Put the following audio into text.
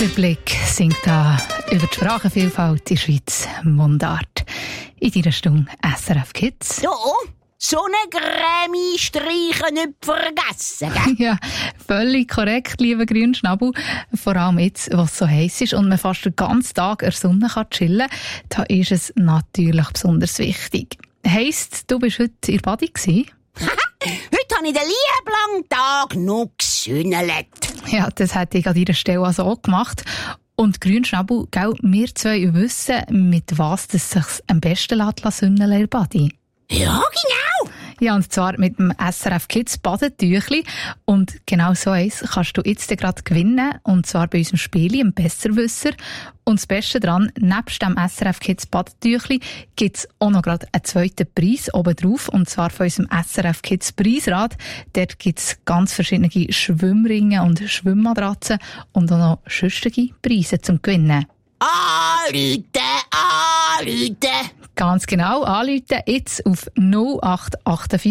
Der Blick singt da über die Sprachenvielfalt in der Schweiz Mundart. In deiner Stunde SRF Kids. Ja, so eine Grämi streichen nicht vergessen, gell? Ja, völlig korrekt, lieber Grünschnabel. Vor allem jetzt, wo es so heiß ist und man fast den ganzen Tag in der Sonne chillen kann, da ist es natürlich besonders wichtig. Heisst, du bist heute in der Badi gewesen? Heute habe ich den lieben Tag noch gesünnelt. Ja, das hätte ich an deiner Stelle also auch gemacht. Und Grünschnabel, gell, wir zwei wissen, mit was es sich am besten sünnen lässt in der Badi. Ja, genau. Ja, und zwar mit dem SRF Kids Badetüchli. Und genau so eins kannst du jetzt gerade gewinnen. Und zwar bei unserem Spiel im Besserwisser. Und das Beste daran, nebst dem SRF Kids Badetüchli gibt es auch noch gerade einen zweiten Preis oben drauf. Und zwar von unserem SRF Kids Preisrad. Dort gibt es ganz verschiedene Schwimmringe und Schwimmmatratzen und auch noch sonstige Preise zum Gewinnen. Anrufen! Ganz genau, anrufen jetzt auf 0848